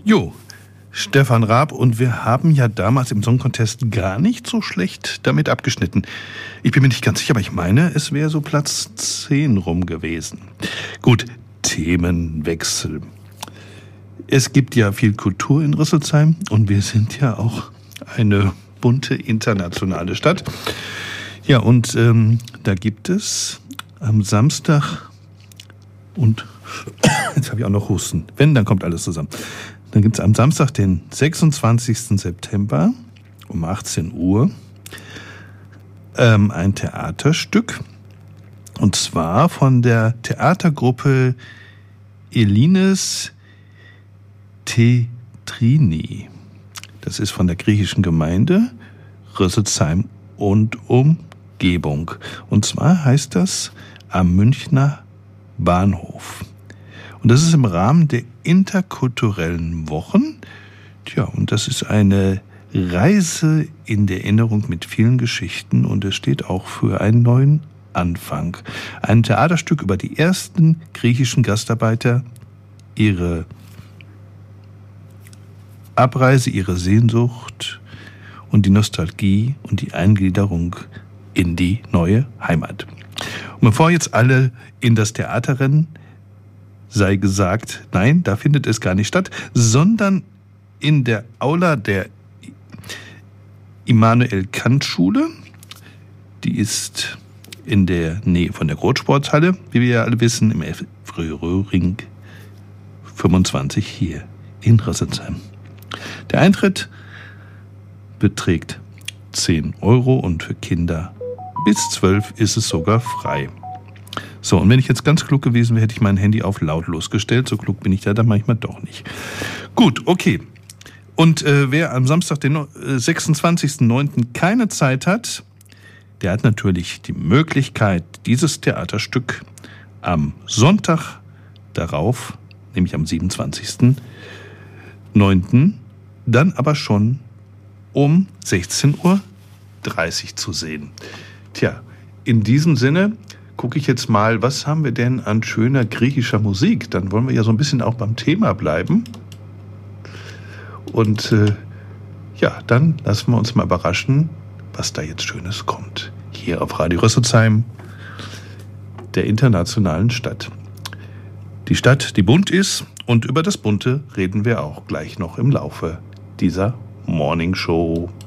Jo, Stefan Raab, und wir haben ja damals im Song Contest gar nicht so schlecht damit abgeschnitten. Ich bin mir nicht ganz sicher, aber ich meine, es wäre so Platz 10 rum gewesen. Gut, Themenwechsel. Es gibt ja viel Kultur in Rüsselsheim und wir sind ja auch eine bunte internationale Stadt. Ja, und da gibt es am Samstag und jetzt habe ich auch noch Husten. Wenn, dann kommt alles zusammen. Dann gibt es am Samstag, den 26. September um 18 Uhr ein Theaterstück. Und zwar von der Theatergruppe Elines Tetrini. Das ist von der griechischen Gemeinde Rüsselsheim und Umgebung. Und zwar heißt das am Münchner Bahnhof. Und das ist im Rahmen der interkulturellen Wochen. Tja, und das ist eine Reise in der Erinnerung mit vielen Geschichten und es steht auch für einen neuen Anfang. Ein Theaterstück über die ersten griechischen Gastarbeiter, ihre Abreise, ihre Sehnsucht und die Nostalgie und die Eingliederung in die neue Heimat. Und bevor jetzt alle in das Theater rennen, sei gesagt, nein, da findet es gar nicht statt, sondern in der Aula der Immanuel-Kant-Schule. Die ist in der Nähe von der Großsporthalle, wie wir ja alle wissen, im Fröhring 25 hier in Rüsselsheim. Der Eintritt beträgt 10 € und für Kinder bis 12 ist es sogar frei. So, und wenn ich jetzt ganz klug gewesen wäre, hätte ich mein Handy auf lautlos gestellt. So klug bin ich da dann manchmal doch nicht. Gut, okay. Und wer am Samstag, den 26.09. keine Zeit hat, der hat natürlich die Möglichkeit, dieses Theaterstück am Sonntag darauf, nämlich am 27.09., dann aber schon um 16:30 Uhr zu sehen. Tja, in diesem Sinne gucke ich jetzt mal, was haben wir denn an schöner griechischer Musik? Dann wollen wir ja so ein bisschen auch beim Thema bleiben. Und ja, dann lassen wir uns mal überraschen, was da jetzt Schönes kommt. Hier auf Radio Rüsselsheim, der internationalen Stadt. Die Stadt, die bunt ist, und über das Bunte reden wir auch gleich noch im Laufe dieser Morning Show.